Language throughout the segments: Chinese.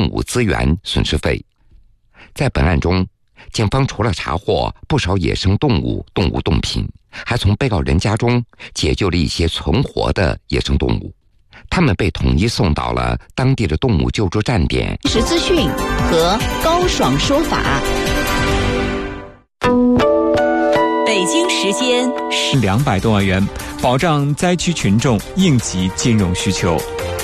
动物资源损失费。在本案中，警方除了查获不少野生动物、动物冻品，还从被告人家中解救了一些存活的野生动物，他们被统一送到了当地的动物救助站点。 实资讯和高爽说法。北京时间 200多万元，保障灾区群众应急金融需求。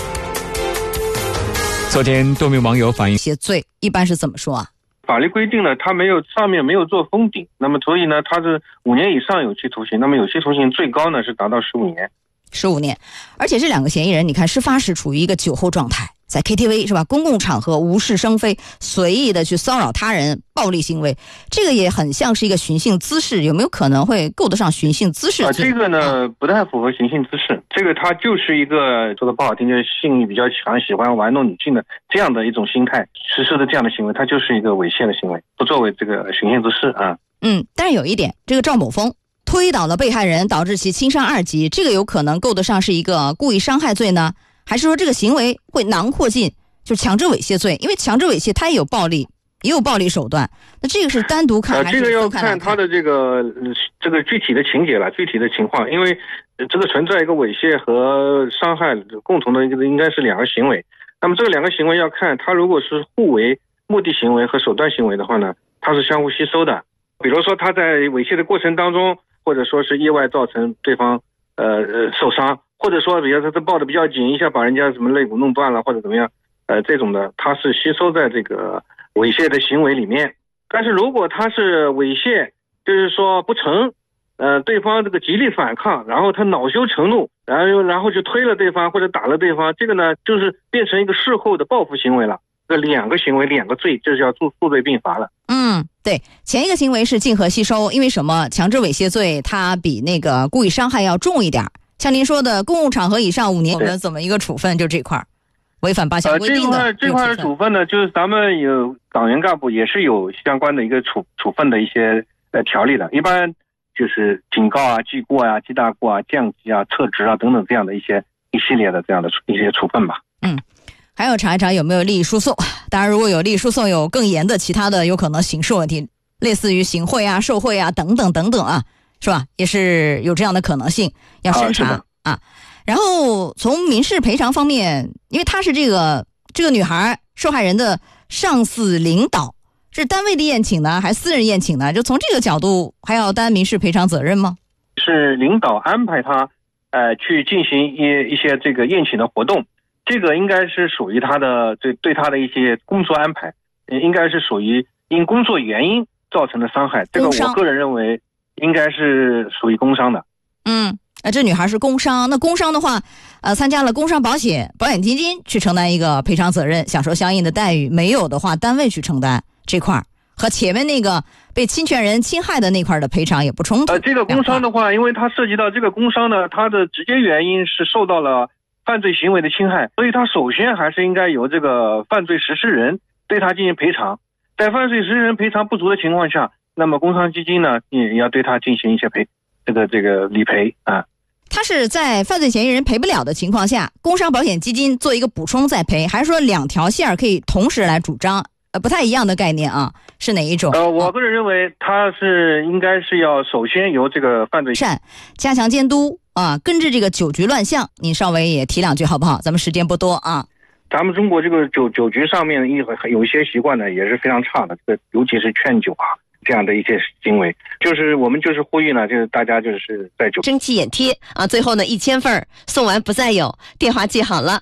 昨天多名网友反映， 些罪一般是怎么说啊？ 法律规定呢，它上面没有做封顶，那么所以呢，它是5年以上有期徒刑，那么有期徒刑最高呢是达到15年。 15年，而且这两个嫌疑人，你看事发时处于一个酒后状态，在 KTV 是吧？公共场合无事生非，随意的去骚扰他人，暴力行为，这个也很像是一个寻衅滋事，有没有可能会够得上寻衅滋事罪？ 这个呢不太符合寻衅滋事，这个他就是一个说的不好听，就是性欲比较强，喜欢玩弄女性的这样的一种心态实施的这样的行为，它就是一个猥亵的行为，不作为这个寻衅滋事啊。 但是有一点，这个赵某峰推倒了被害人，导致其轻伤2级，这个有可能够得上是一个故意伤害罪呢，还是说这个行为会囊括进就强制猥亵罪？因为强制猥亵它也有暴力，也有暴力手段，那这个是单独看还是这个要看他的这个具体的情节了，具体的情况，因为这个存在一个猥亵和伤害共同的应该是2个行为，那么这个2个行为要看他如果是互为目的行为和手段行为的话呢，它是相互吸收的。比如说他在猥亵的过程当中，或者说是意外造成对方受伤，或者说比如说他抱得比较紧，一下把人家什么肋骨弄断了或者怎么样，这种的他是吸收在这个猥亵的行为里面。但是如果他是猥亵，就是说不成，对方这个极力反抗，然后他恼羞成怒，然后就推了对方或者打了对方，这个呢就是变成一个事后的报复行为了。这2个行为2个罪，这就要数罪并罚了。 对，前一个行为是竞合吸收，因为什么？强制猥亵罪它比那个故意伤害要重一点。像您说的公共场合以上5年，我们怎么一个处分？就这块违反8项规定的这块的处分呢，就是咱们有党员干部也是有相关的一个处分的一些条例的，一般就是警告啊、记过啊、记大过啊、降级啊、撤职啊等等这样的一系列的这样的一些处分吧。 还有查一查有没有利益输送，当然如果有利益输送，有更严的其他的有可能刑事问题，类似于行贿啊、受贿啊等等等等啊，是吧？也是有这样的可能性，要审查啊。然后从民事赔偿方面，因为他是这个女孩受害人的上司领导，是单位的宴请呢，还是私人宴请呢？就从这个角度，还要担民事赔偿责任吗？ 是领导安排他去进行一些这个宴请的活动。这个应该是属于他的对他的一些工作安排，应该是属于因工作原因造成的伤害。这个我个人认为应该是属于工伤的。 这女孩是工伤，那工伤的话，参加了工伤保险基金去承担一个赔偿责任，享受相应的待遇；没有的话，单位去承担这块，和前面那个被侵权人侵害的那块的赔偿也不冲突。 这个工伤的话，因为它涉及到这个工伤呢，它的直接原因是受到了犯罪行为的侵害，所以他首先还是应该由这个犯罪实施人对他进行赔偿。在犯罪实施人赔偿不足的情况下，那么工伤基金呢也要对他进行一些这个理赔啊。 他是在犯罪嫌疑人赔不了的情况下，工伤保险基金做一个补充再赔，还是说2条线可以同时来主张？不太一样的概念啊，是哪一种？ 我个人认为他是应该是要首先由这个犯罪善加强监督啊，根治这个酒局乱象。您稍微也提2句好不好？咱们时间不多啊。 咱们中国这个酒局上面有一些习惯呢也是非常差的，尤其是劝酒啊这样的一些行为，就是我们就是呼吁呢，就是大家就是在酒蒸汽眼贴啊，最后呢1000份送完不再有，电话记好了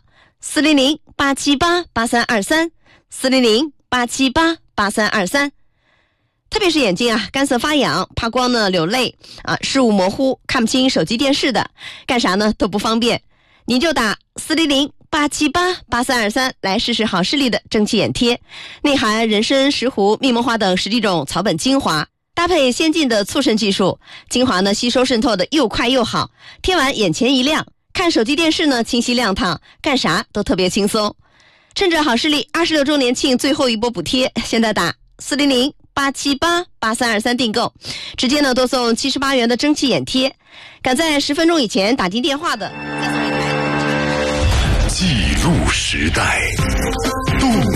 400-878-8323，400-878-8323。特别是眼睛啊干涩发痒、怕光呢流泪啊、视物模糊、看不清手机电视的，干啥呢都不方便，您就打400-878-8323来试试好视力的蒸汽眼贴，内含人参、石斛、蜜木花等10几种草本精华，搭配先进的促渗技术，精华呢吸收渗透的又快又好，贴完眼前一亮，看手机电视呢清晰亮堂，干啥都特别轻松。趁着好视力26周年庆最后一波补贴，现在打400-878-8323订购，直接呢多送78元的蒸汽眼贴，赶在10分钟以前打进电话的再送一台。 记录时代，度